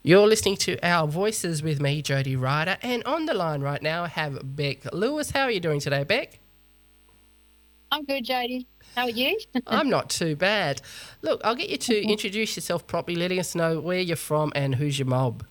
You're listening to Our Voices with me, Jody Ryder, and on the line right now I have Beck Lewis. How are you doing today, Beck? I'm good, Jody. How are you? I'm not too bad. Look, I'll get you to introduce yourself properly, letting us know where you're from and who's your mob.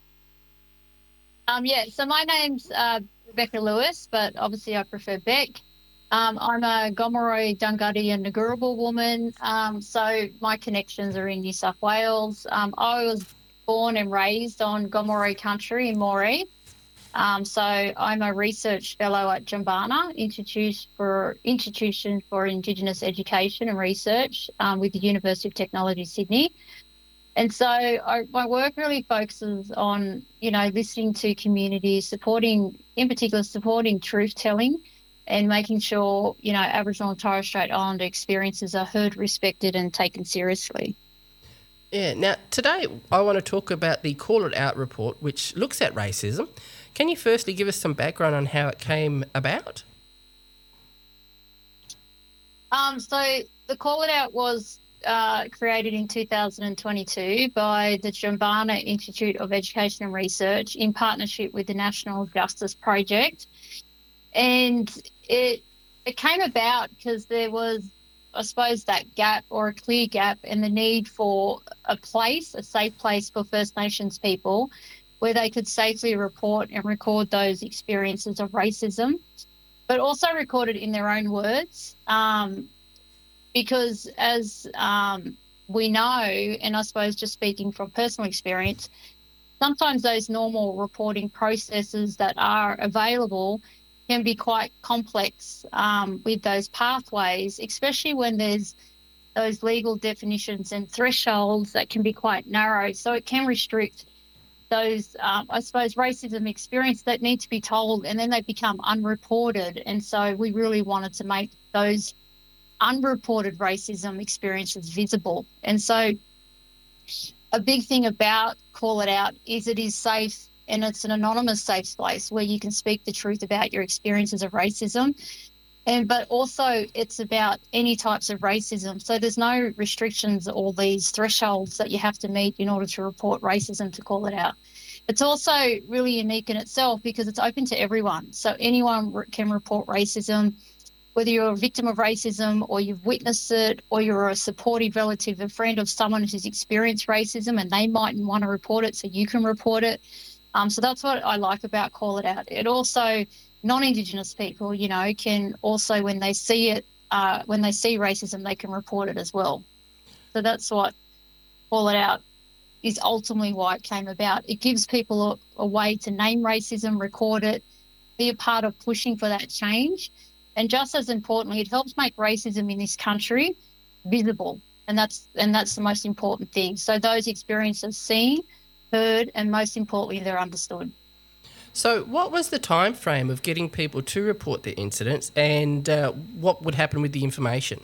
So my name's Rebecca Lewis, but obviously I prefer Beck. I'm a Gomeroi, Dunghutti and Ngurrubul woman, so my connections are in New South Wales. I was born and raised on Gomeroi country in Moree. So I'm a research fellow at Jumbana, Institution for Indigenous Education and Research with the University of Technology, Sydney. And so my work really focuses on, listening to communities, in particular, supporting truth-telling and making sure, Aboriginal and Torres Strait Islander experiences are heard, respected and taken seriously. Yeah, now today I want to talk about the Call It Out report, which looks at racism. Can you firstly give us some background on how it came about? So the Call It Out was created in 2022 by the Jumbana Institute of Education and Research in partnership with the National Justice Project. And it came about because there was, I suppose, that gap or a clear gap and the need for a safe place for First Nations people where they could safely report and record those experiences of racism, but also record it in their own words. Because as we know, and I suppose just speaking from personal experience, sometimes those normal reporting processes that are available can be quite complex with those pathways, especially when there's those legal definitions and thresholds that can be quite narrow. So it can restrict those, I suppose, racism experience that need to be told, and then they become unreported. And so we really wanted to make those unreported racism experiences visible. And so a big thing about Call It Out is it is safe, and it's an anonymous safe place where you can speak the truth about your experiences of racism. But also it's about any types of racism. So there's no restrictions or these thresholds that you have to meet in order to report racism to Call It Out. It's also really unique in itself because it's open to everyone. So anyone can report racism, whether you're a victim of racism or you've witnessed it or you're a supportive relative, a friend of someone who's experienced racism and they mightn't want to report it, so you can report it. So that's what I like about Call It Out. It also, non-Indigenous people, can also, when they see it, when they see racism, they can report it as well. So that's what Call It Out is ultimately why it came about. It gives people a way to name racism, record it, be a part of pushing for that change. And just as importantly, it helps make racism in this country visible. And that's the most important thing. So those experiences seen, heard, and most importantly, they're understood. So what was the time frame of getting people to report their incidents, and what would happen with the information?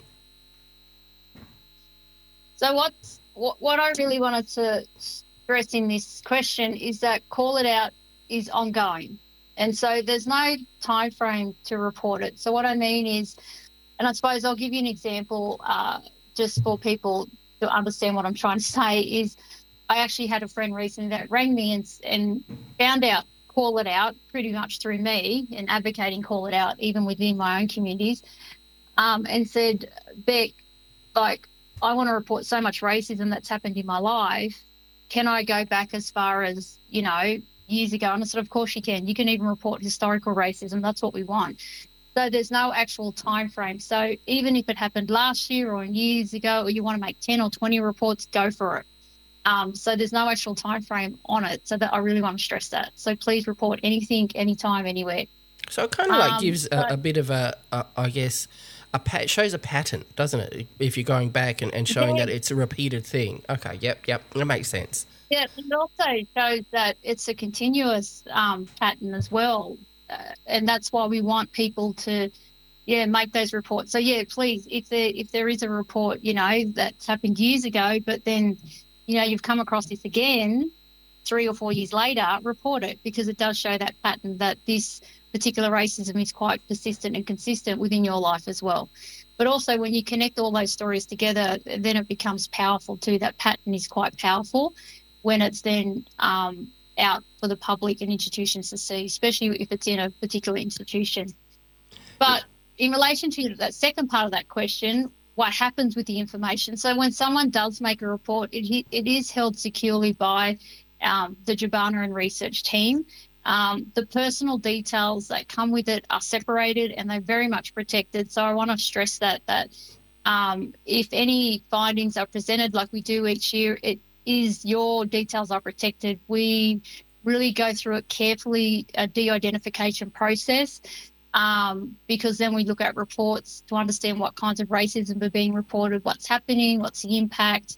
So what I really wanted to stress in this question is that Call It Out is ongoing. And so there's no time frame to report it. So what I mean is, and I suppose I'll give you an example just for people to understand what I'm trying to say, is I actually had a friend recently that rang me and found out Call It Out pretty much through me and advocating Call It Out even within my own communities, and said, Beck, I want to report so much racism that's happened in my life. Can I go back as far as, years ago? And I said, of course you can. You can even report historical racism. That's what we want. So there's no actual time frame. So even if it happened last year or years ago, or you want to make 10 or 20 reports, go for it. So there's no actual time frame on it. So that I really want to stress that. So please report anything, anytime, anywhere. So it kind of gives a bit of it shows a pattern, doesn't it? If you're going back and showing that it's a repeated thing. Okay, yep, that makes sense. Yeah, it also shows that it's a continuous pattern as well. And that's why we want people to, make those reports. So, please, if there is a report, that's happened years ago, but then, you've come across this again 3 or 4 years later, report it, because it does show that pattern that this particular racism is quite persistent and consistent within your life as well. But also when you connect all those stories together, then it becomes powerful too. That pattern is quite powerful. when it's then out for the public and institutions to see, especially if it's in a particular institution. But in relation to that second part of that question, what happens with the information? So when someone does make a report, it is held securely by the Jabana and research team. The personal details that come with it are separated and they're very much protected. So I want to stress that if any findings are presented like we do each year, it is your details are protected. We really go through it carefully, a de-identification process, because then we look at reports to understand what kinds of racism are being reported, what's happening, what's the impact.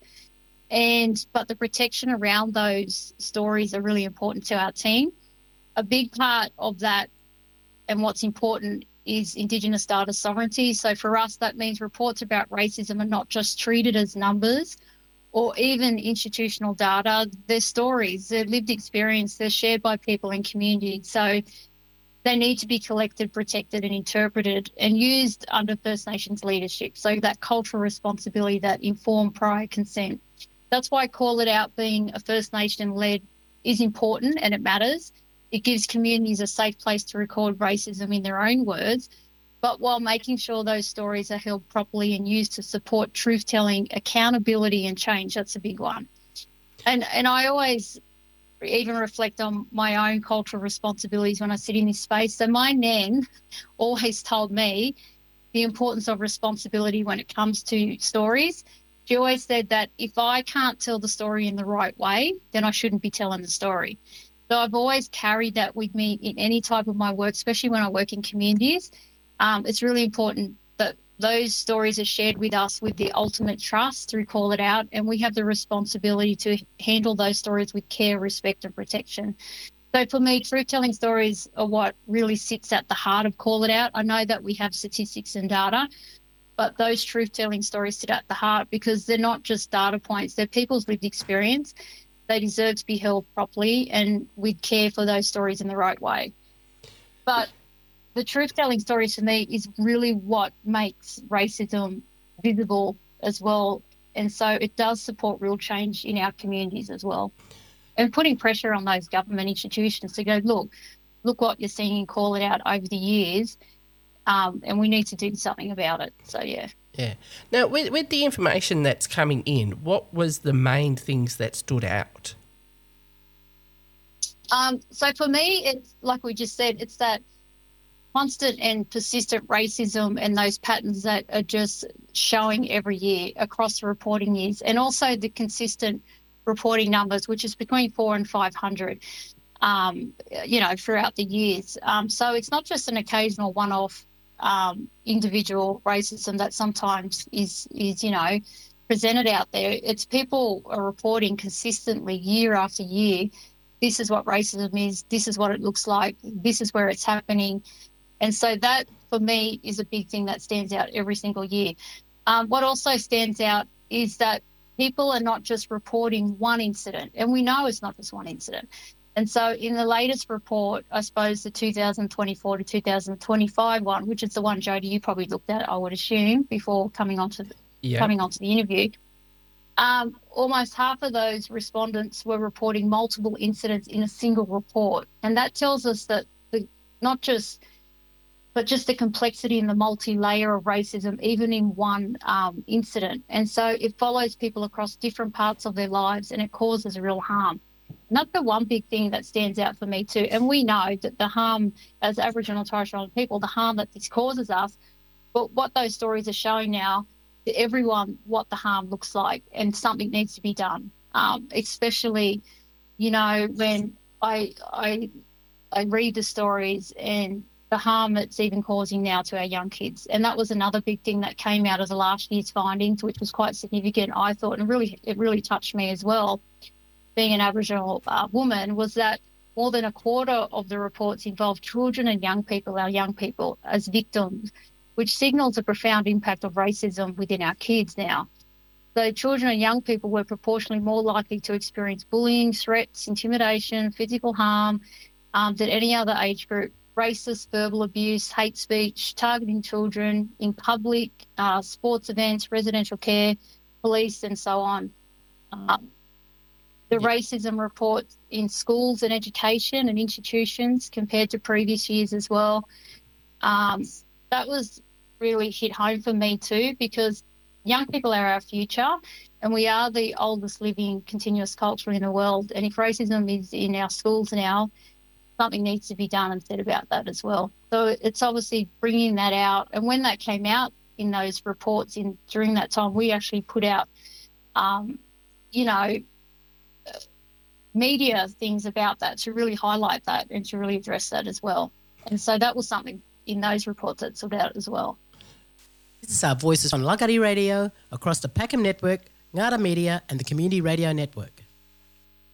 But the protection around those stories are really important to our team. A big part of that and what's important is Indigenous data sovereignty. So for us, that means reports about racism are not just treated as numbers or even institutional data. They're stories, they're lived experience, they're shared by people in communities. So they need to be collected, protected and interpreted and used under First Nations leadership. So that cultural responsibility, that informed prior consent. That's why Call It Out being a First Nation-led is important and it matters. It gives communities a safe place to record racism in their own words, but while making sure those stories are held properly and used to support truth-telling, accountability and change. That's a big one. And I always even reflect on my own cultural responsibilities when I sit in this space. So my nan always told me the importance of responsibility when it comes to stories. She always said that if I can't tell the story in the right way, then I shouldn't be telling the story. So I've always carried that with me in any type of my work, especially when I work in communities. It's really important that those stories are shared with us with the ultimate trust through Call It Out, and we have the responsibility to handle those stories with care, respect and protection. So for me, truth-telling stories are what really sits at the heart of Call It Out. I know that we have statistics and data, but those truth-telling stories sit at the heart because they're not just data points, they're people's lived experience. They deserve to be held properly and with care for those stories in the right way. But the truth-telling stories for me is really what makes racism visible as well. And so it does support real change in our communities as well. And putting pressure on those government institutions to go, look what you're seeing and Call It Out over the years, and we need to do something about it. So, yeah. Yeah. Now, with the information that's coming in, what was the main things that stood out? So for me, it's like we just said, it's that constant and persistent racism and those patterns that are just showing every year across the reporting years, and also the consistent reporting numbers, which is between 400 and 500, throughout the years. So it's not just an occasional one-off individual racism that sometimes is presented out there. It's people are reporting consistently year after year, this is what racism is, this is what it looks like, this is where it's happening. And so that, for me, is a big thing that stands out every single year. What also stands out is that people are not just reporting one incident, and we know it's not just one incident. And so in the latest report, I suppose the 2024 to 2025 one, which is the one, Jodie, you probably looked at, I would assume, before coming onto the interview, almost half of those respondents were reporting multiple incidents in a single report. And that tells us that just the complexity and the multi-layer of racism, even in one incident. And so it follows people across different parts of their lives and it causes real harm. And that's the one big thing that stands out for me too. And we know that the harm, as Aboriginal and Torres Strait Islander people, the harm that this causes us, but what those stories are showing now to everyone what the harm looks like, and something needs to be done. Especially, when I read the stories and the harm it's even causing now to our young kids. And that was another big thing that came out of the last year's findings, which was quite significant, I thought, and it really touched me as well, being an Aboriginal woman, was that more than a quarter of the reports involved children and young people, our young people, as victims, which signals a profound impact of racism within our kids now. So children and young people were proportionally more likely to experience bullying, threats, intimidation, physical harm than any other age group. Racist, verbal abuse, hate speech, targeting children in public, sports events, residential care, police, and so on. the racism reports in schools and education and institutions compared to previous years as well. That was really hit home for me too, because young people are our future and we are the oldest living continuous culture in the world. And if racism is in our schools now, something needs to be done and said about that as well. So it's obviously bringing that out. And when that came out in those reports during that time, we actually put out, media things about that to really highlight that and to really address that as well. And so that was something in those reports that stood out as well. This is our voices on Langkawi Radio, across the Peckham Network, Ngara Media and the Community Radio Network.